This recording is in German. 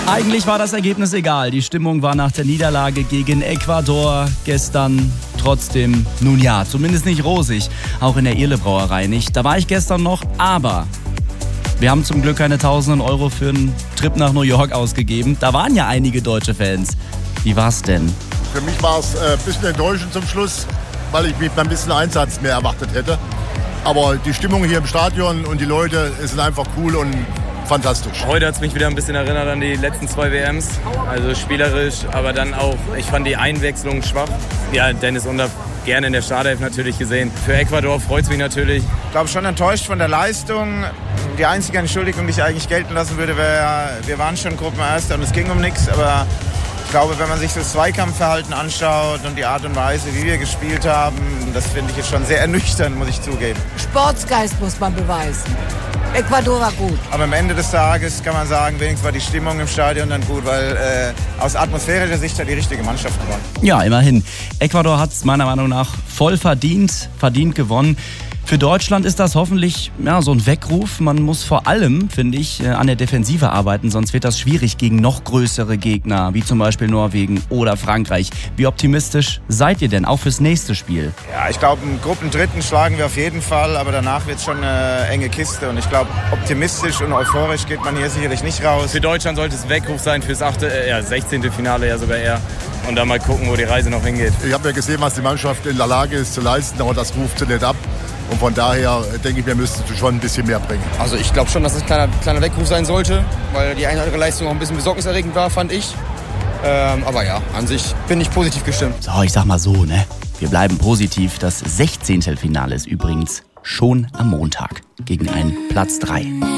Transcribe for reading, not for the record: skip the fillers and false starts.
Eigentlich war das Ergebnis egal. Die Stimmung war nach der Niederlage gegen Ecuador gestern trotzdem, nun ja, zumindest nicht rosig. Auch in der Irle Brauerei nicht. Da war ich gestern noch, aber wir haben zum Glück keine tausenden Euro für einen Trip nach New York ausgegeben. Da waren ja einige deutsche Fans. Wie war's denn? Für mich war es ein bisschen enttäuschend zum Schluss, weil ich mich ein bisschen Einsatz mehr erwartet hätte. Aber die Stimmung hier im Stadion und die Leute sind einfach cool und fantastisch. Heute hat es mich wieder ein bisschen erinnert an die letzten 2 WMs. Also spielerisch, aber dann auch, ich fand die Einwechslung schwach. Ja, Dennis Undaff gerne in der Startelf natürlich gesehen. Für Ecuador freut es mich natürlich. Ich glaube, schon enttäuscht von der Leistung. Die einzige Entschuldigung, die ich eigentlich gelten lassen würde, wäre, wir waren schon Gruppenerster und es ging um nichts. Aber ich glaube, wenn man sich das Zweikampfverhalten anschaut und die Art und Weise, wie wir gespielt haben, das finde ich jetzt schon sehr ernüchternd, muss ich zugeben. Sportsgeist muss man beweisen. Ecuador war gut. Aber am Ende des Tages kann man sagen, wenigstens war die Stimmung im Stadion dann gut, weil aus atmosphärischer Sicht hat die richtige Mannschaft gewonnen. Ja, immerhin. Ecuador hat es meiner Meinung nach voll verdient gewonnen. Für Deutschland ist das hoffentlich so ein Weckruf. Man muss vor allem, finde ich, an der Defensive arbeiten, sonst wird das schwierig gegen noch größere Gegner, wie zum Beispiel Norwegen oder Frankreich. Wie optimistisch seid ihr denn auch fürs nächste Spiel? Ja, ich glaube, im Gruppendritten schlagen wir auf jeden Fall, aber danach wird es schon eine enge Kiste. Und ich glaube, optimistisch und euphorisch geht man hier sicherlich nicht raus. Für Deutschland sollte es Weckruf sein fürs 16. Finale ja sogar eher. Und dann mal gucken, wo die Reise noch hingeht. Ich habe ja gesehen, was die Mannschaft in der Lage ist zu leisten, aber das ruft sie nicht ab. Und von daher denke ich, wir müssten schon ein bisschen mehr bringen. Also ich glaube schon, dass es ein kleiner Weckruf sein sollte, weil die eine oder andere Leistung auch ein bisschen besorgniserregend war, fand ich. Aber ja, an sich bin ich positiv gestimmt. So, ich sag mal so, ne? Wir bleiben positiv. Das 16. Finale ist übrigens schon am Montag gegen einen Platz 3.